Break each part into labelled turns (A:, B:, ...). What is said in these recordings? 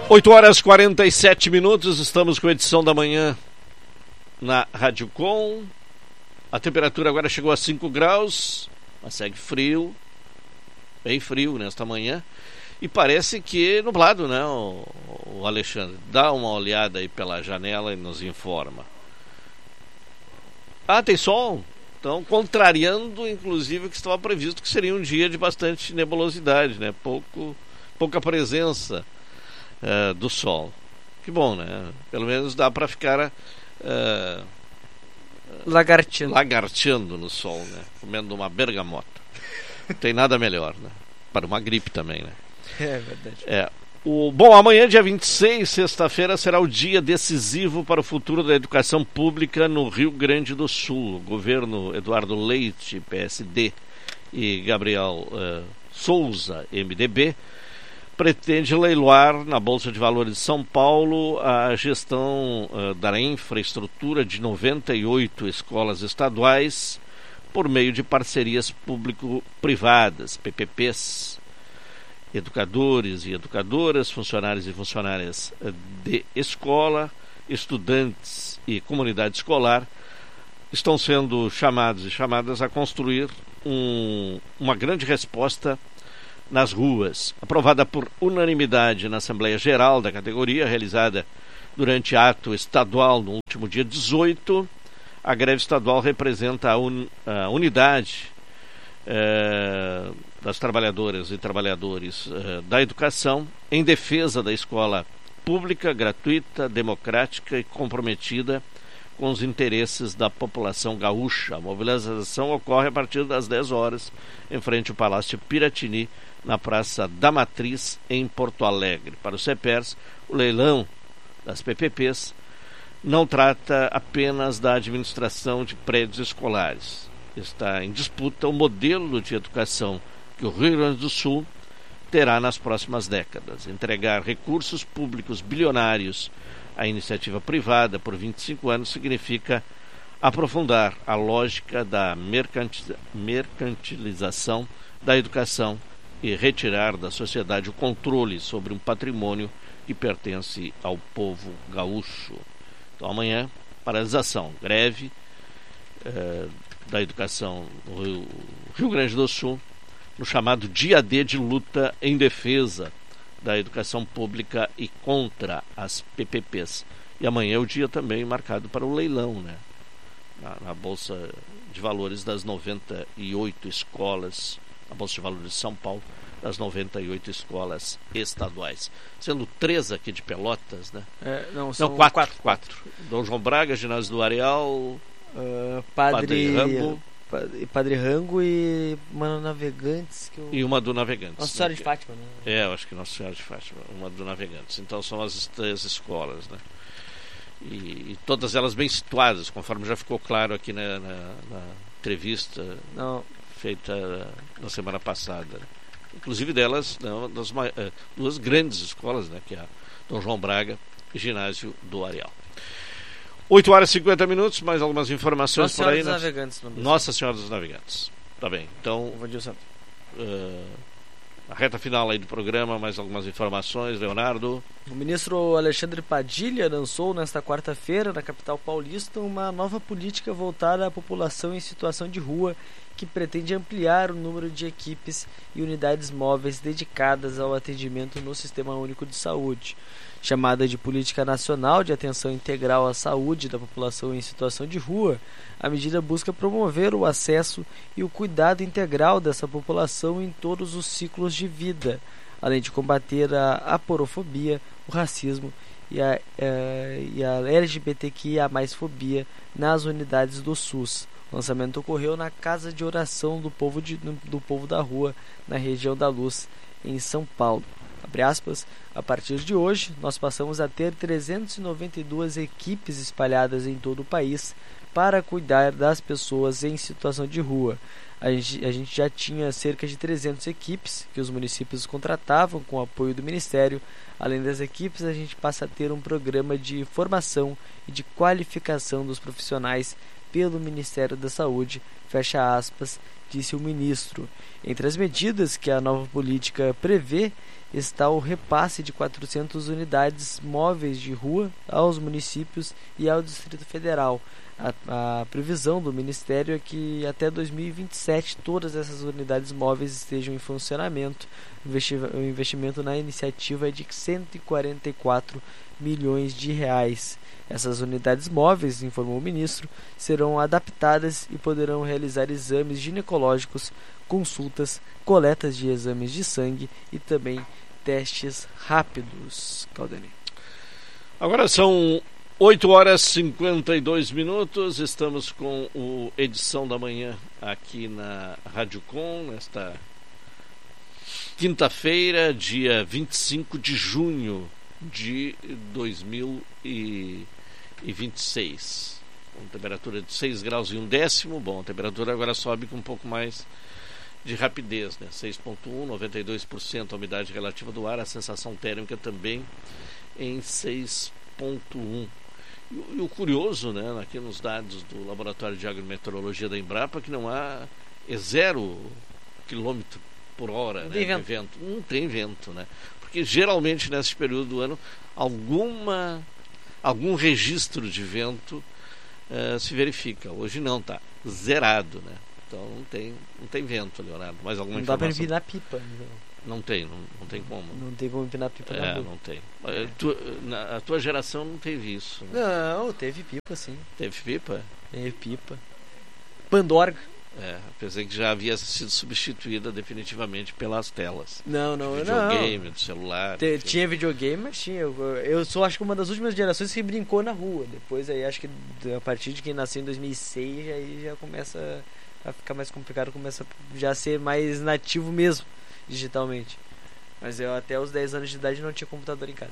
A: 8h47, estamos com a edição da manhã na Rádio Com. A temperatura agora chegou a 5 graus, mas segue frio, bem frio nesta manhã. E parece que nublado, né, o Alexandre? Dá uma olhada aí pela janela e nos informa. Ah, tem sol? Então, contrariando, inclusive, o que estava previsto, que seria um dia de bastante nebulosidade, né? Pouca presença do sol. Que bom, né? Pelo menos dá para ficar lagarteando no sol, né? Comendo uma bergamota. Não tem nada melhor, né? Para uma gripe também, né?
B: É verdade.
A: Bom, amanhã, dia 26, sexta-feira, será o dia decisivo para o futuro da educação pública no Rio Grande do Sul. O governo Eduardo Leite, PSD, e Gabriel Souza, MDB, pretende leiloar na Bolsa de Valores de São Paulo a gestão da infraestrutura de 98 escolas estaduais por meio de parcerias público-privadas, PPPs. Educadores e educadoras, funcionários e funcionárias de escola, estudantes e comunidade escolar estão sendo chamados e chamadas a construir uma grande resposta nas ruas. Aprovada por unanimidade na Assembleia Geral da categoria, realizada durante ato estadual no último dia 18, a greve estadual representa a unidade das trabalhadoras e trabalhadores da educação em defesa da escola pública, gratuita, democrática e comprometida com os interesses da população gaúcha. A mobilização ocorre a partir das 10 horas em frente ao Palácio Piratini, na Praça da Matriz, em Porto Alegre. Para o CEPERS, o leilão das PPPs não trata apenas da administração de prédios escolares. Está em disputa o modelo de educação que o Rio Grande do Sul terá nas próximas décadas. Entregar recursos públicos bilionários à iniciativa privada por 25 anos significa aprofundar a lógica da mercantilização da educação e retirar da sociedade o controle sobre um patrimônio que pertence ao povo gaúcho. Então amanhã, paralisação, greve da educação no Rio Grande do Sul, no chamado Dia D de luta em defesa da educação pública e contra as PPPs. E amanhã é o dia também marcado para o leilão, né? Na Bolsa de Valores das 98 escolas, a Bolsa de Valores de São Paulo, das 98 escolas estaduais. Sendo 3 aqui de Pelotas, né?
B: São
A: 4. Dom João Braga, Ginásio do Areal, Padre Rango
B: e Mano Navegantes.
A: E uma do Navegantes.
B: Nossa Senhora de Fátima, né?
A: Eu acho que Nossa Senhora de Fátima, uma do Navegantes. Então são as 3 escolas, né? E todas elas bem situadas, conforme já ficou claro aqui na entrevista feita na semana passada. Inclusive delas, das 2 grandes escolas, né? Que é a Dom João Braga e Ginásio do Areal. 8h50, mais algumas informações por aí. Nossa Senhora dos Navegantes. Tá bem, então a reta final aí do programa, mais algumas informações, Leonardo.
B: O ministro Alexandre Padilha lançou nesta quarta-feira, na capital paulista, uma nova política voltada à população em situação de rua, que pretende ampliar o número de equipes e unidades móveis dedicadas ao atendimento no Sistema Único de Saúde. Chamada de Política Nacional de Atenção Integral à Saúde da População em Situação de Rua, a medida busca promover o acesso e o cuidado integral dessa população em todos os ciclos de vida, além de combater a aporofobia, o racismo e a LGBTQIA+fobia nas unidades do SUS. O lançamento ocorreu na Casa de Oração do Povo da Rua, na região da Luz, em São Paulo. Abre aspas, a partir de hoje, nós passamos a ter 392 equipes espalhadas em todo o país para cuidar das pessoas em situação de rua. A gente já tinha cerca de 300 equipes que os municípios contratavam com o apoio do Ministério. Além das equipes, a gente passa a ter um programa de formação e de qualificação dos profissionais pelo Ministério da Saúde, fecha aspas, disse o ministro. Entre as medidas que a nova política prevê está o repasse de 400 unidades móveis de rua aos municípios e ao Distrito Federal. A previsão do Ministério é que até 2027 todas essas unidades móveis estejam em funcionamento. O investimento na iniciativa é de 144 milhões de reais. Essas unidades móveis, informou o ministro, serão adaptadas e poderão realizar exames ginecológicos, consultas, coletas de exames de sangue e também testes rápidos. Caldani.
A: Agora são 8 horas e 52 minutos, estamos com o Edição da Manhã aqui na Rádio Com, nesta quinta-feira, dia 25 de junho de 2026, com temperatura de 6 graus e 1/10. Bom, a temperatura agora sobe com um pouco mais de rapidez, né? 6,1, 92% a umidade relativa do ar, a sensação térmica também em 6,1. E o curioso, né, aqui nos dados do Laboratório de Agrometeorologia da Embrapa, que não há, é 0 km por hora, né, de vento. Não tem vento, né? Porque geralmente nesse período do ano algum registro de vento se verifica. Hoje não, tá zerado, né? Então não tem vento, Leonardo. Mais alguma informação?
B: Não dá para empinar pipa.
A: Não tem como.
B: Não tem como empinar pipa na rua.
A: Não tem. A tua geração não teve isso, né?
B: Não, teve pipa, sim.
A: Teve pipa?
B: Teve pipa. Pandorga.
A: Apesar que já havia sido substituída definitivamente pelas telas.
B: Não.
A: Videogame, do celular.
B: Tinha videogame, mas tinha. Eu sou, acho que uma das últimas gerações que brincou na rua. Depois aí, acho que a partir de quem nasceu em 2006, aí já começa a ficar mais complicado, começa já a ser mais nativo mesmo, digitalmente. Mas eu até os 10 anos de idade não tinha computador em casa.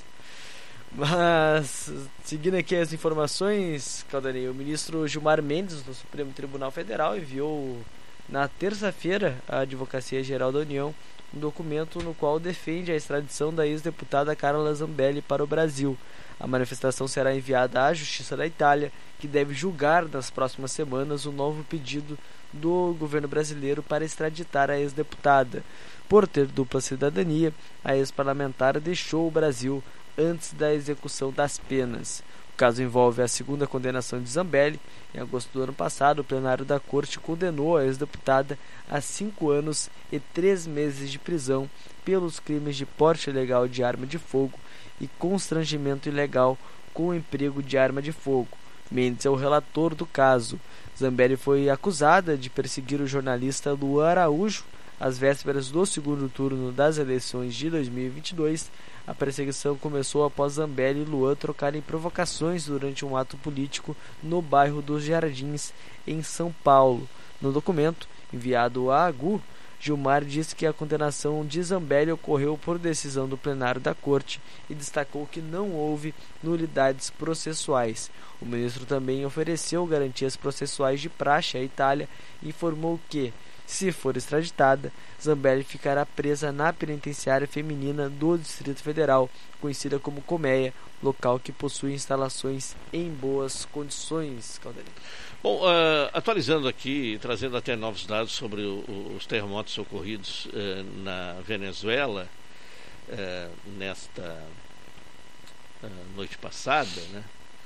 B: Mas, seguindo aqui as informações, Caldani, o ministro Gilmar Mendes, do Supremo Tribunal Federal, enviou na terça-feira à Advocacia Geral da União um documento no qual defende a extradição da ex-deputada Carla Zambelli para o Brasil. A manifestação será enviada à Justiça da Itália, que deve julgar nas próximas semanas o novo pedido do governo brasileiro para extraditar a ex-deputada. Por ter dupla cidadania, a ex-parlamentar deixou o Brasil antes da execução das penas. O caso envolve a segunda condenação de Zambelli. Em agosto do ano passado, o plenário da Corte condenou a ex-deputada a 5 anos e 3 meses de prisão pelos crimes de porte ilegal de arma de fogo e constrangimento ilegal com o emprego de arma de fogo. Mendes é o relator do caso. Zambelli foi acusada de perseguir o jornalista Luan Araújo às vésperas do segundo turno das eleições de 2022. A perseguição começou após Zambelli e Luan trocarem provocações durante um ato político no bairro dos Jardins, em São Paulo. No documento, enviado à AGU, Gilmar disse que a condenação de Zambelli ocorreu por decisão do plenário da Corte e destacou que não houve nulidades processuais. O ministro também ofereceu garantias processuais de praxe à Itália e informou que, se for extraditada, Zambelli ficará presa na penitenciária feminina do Distrito Federal, conhecida como Colmeia, local que possui instalações em boas condições. Caldani.
A: Bom, atualizando aqui, trazendo até novos dados sobre os terremotos ocorridos na Venezuela nesta noite passada, né?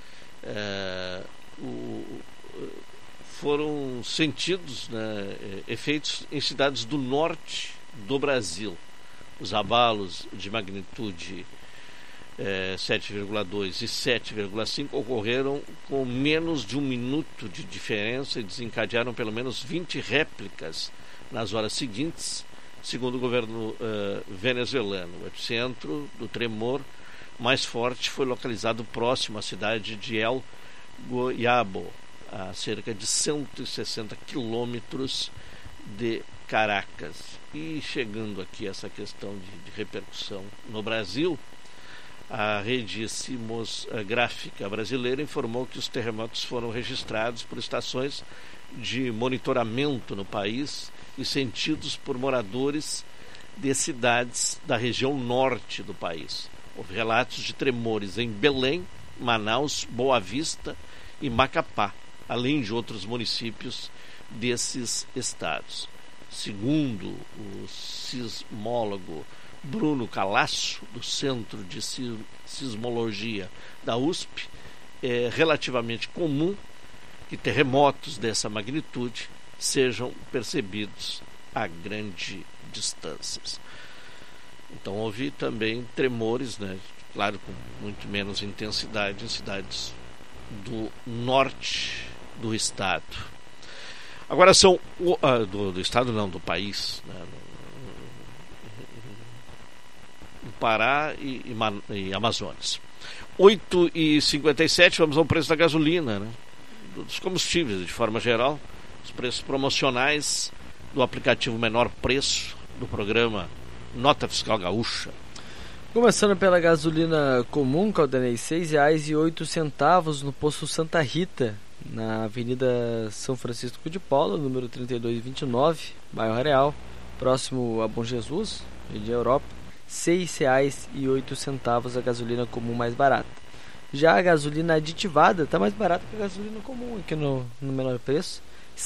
A: Foram sentidos, né, efeitos em cidades do norte do Brasil. Os abalos de magnitude 7,2 e 7,5 ocorreram com menos de um minuto de diferença e desencadearam pelo menos 20 réplicas nas horas seguintes, segundo o governo venezuelano. O epicentro do tremor mais forte foi localizado próximo à cidade de El Goiabo, a cerca de 160 quilômetros de Caracas. E chegando aqui a essa questão de repercussão no Brasil, a rede sismográfica brasileira informou que os terremotos foram registrados por estações de monitoramento no país e sentidos por moradores de cidades da região norte do país. Houve relatos de tremores em Belém, Manaus, Boa Vista e Macapá. além de outros municípios desses estados. Segundo o sismólogo Bruno Calasso, do Centro de Sismologia da USP, é relativamente comum que terremotos dessa magnitude sejam percebidos a grandes distâncias. Então houve também tremores, né? Claro, com muito menos intensidade em cidades do norte do estado. Agora são do estado não, do país, né? No Pará e Amazonas. 8h57, vamos ao preço da gasolina, né? Dos combustíveis de forma geral, os preços promocionais do aplicativo Menor Preço do programa Nota Fiscal Gaúcha.
B: Começando pela gasolina comum, Caldanei, R$ 6,08 no posto Santa Rita, na Avenida São Francisco de Paula, número 3229, bairro Areal, próximo a Bom Jesus, Rede Europa. R$ 6,08 a gasolina comum mais barata. Já a gasolina aditivada está mais barata que a gasolina comum aqui no menor preço. R$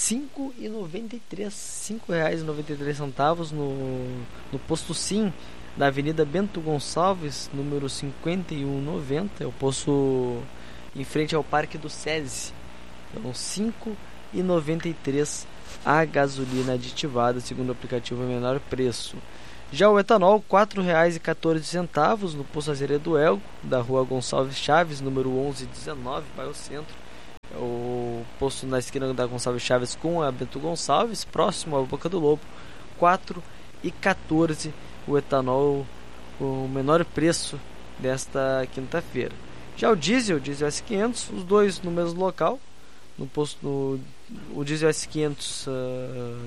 B: 5,93 no posto Sim, na Avenida Bento Gonçalves, número 5190, é o posto em frente ao Parque do SESI. Então, R$ 5,93 a gasolina aditivada, segundo o aplicativo Menor Preço. Já o etanol, R$ 4,14 no posto Azeredo Elgo, da rua Gonçalves Chaves, número 1119, bairro Centro. É o posto na esquina da Gonçalves Chaves com a Bento Gonçalves, próximo à Boca do Lobo. R$ 4,14 o etanol, o menor preço desta quinta-feira. Já o diesel S500, os dois no mesmo local. No posto, o diesel S500, R$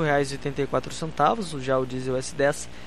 B: 5,84, já o diesel S10, R$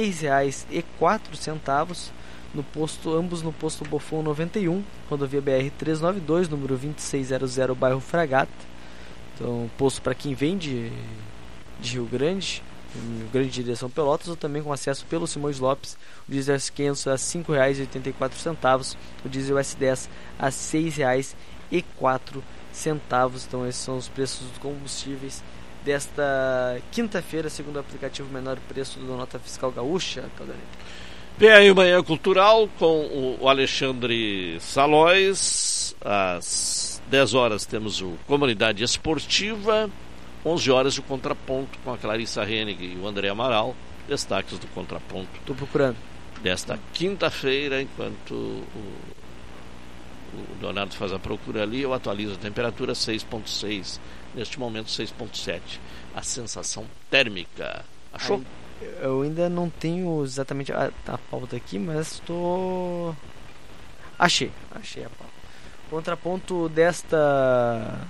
B: 6,04, no posto, ambos no posto Bofon 91, rodovia BR 392, número 2600, bairro Fragata. Então, posto para quem vem de Rio Grande direção Pelotas, ou também com acesso pelo Simões Lopes. O diesel S500 a R$ 5,84, o diesel S10 a R$ 6,04. Então esses são os preços dos combustíveis desta quinta-feira, segundo o aplicativo Menor Preço do Nota Fiscal Gaúcha.
A: Vem aí o Manhã Cultural com o Alexandre Salóis. Às 10 horas temos o Comunidade Esportiva. 11 horas o Contraponto com a Clarissa Hennig e o André Amaral. Destaques do Contraponto.
B: Estou procurando.
A: Desta quinta-feira, enquanto o Leonardo faz a procura ali, eu atualizo a temperatura 6,6, neste momento 6,7. A sensação térmica. Achou?
B: Eu ainda não tenho exatamente a pauta aqui, mas estou... Achei a pauta. Contraponto desta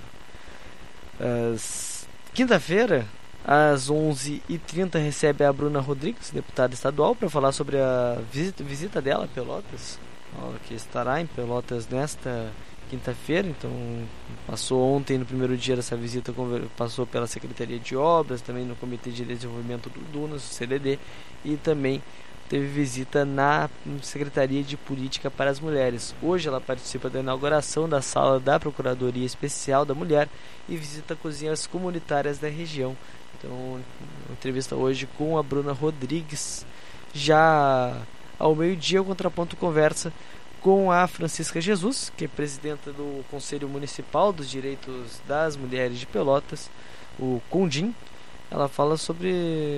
B: quinta-feira, às 11h30, recebe a Bruna Rodrigues, deputada estadual, para falar sobre a visita dela a Pelotas, que estará em Pelotas nesta quinta-feira. Então, passou ontem, no primeiro dia dessa visita, passou pela Secretaria de Obras, também no Comitê de Desenvolvimento do Dunas, o CDD, e também teve visita na Secretaria de Política para as Mulheres. Hoje ela participa da inauguração da sala da Procuradoria Especial da Mulher e visita cozinhas comunitárias da região. Então, uma entrevista hoje com a Bruna Rodrigues. Já ao meio-dia, o Contraponto conversa com a Francisca Jesus, que é presidenta do Conselho Municipal dos Direitos das Mulheres de Pelotas, o CONDIM. Ela fala sobre...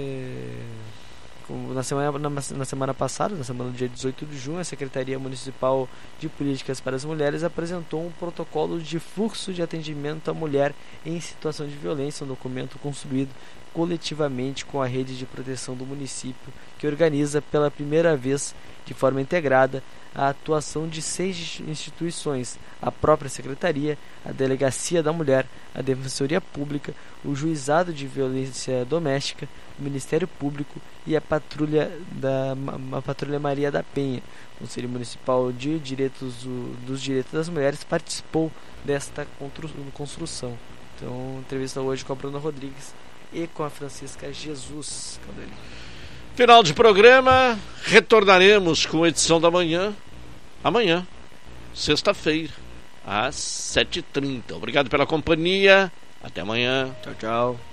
B: Na semana passada, na semana do dia 18 de junho, a Secretaria Municipal de Políticas para as Mulheres apresentou um protocolo de fluxo de atendimento à mulher em situação de violência, um documento construído coletivamente com a rede de proteção do município, que organiza pela primeira vez de forma integrada a atuação de 6 instituições: a própria Secretaria, a Delegacia da Mulher, a Defensoria Pública, o Juizado de Violência Doméstica, o Ministério Público e a Patrulha Maria da Penha. O Conselho Municipal de dos Direitos das Mulheres participou desta construção. Então, entrevista hoje com a Bruna Rodrigues e com a Francisca Jesus.
A: Final de programa, retornaremos com a edição da manhã, amanhã, sexta-feira, às 7h30. Obrigado pela companhia. Até amanhã.
B: Tchau, tchau.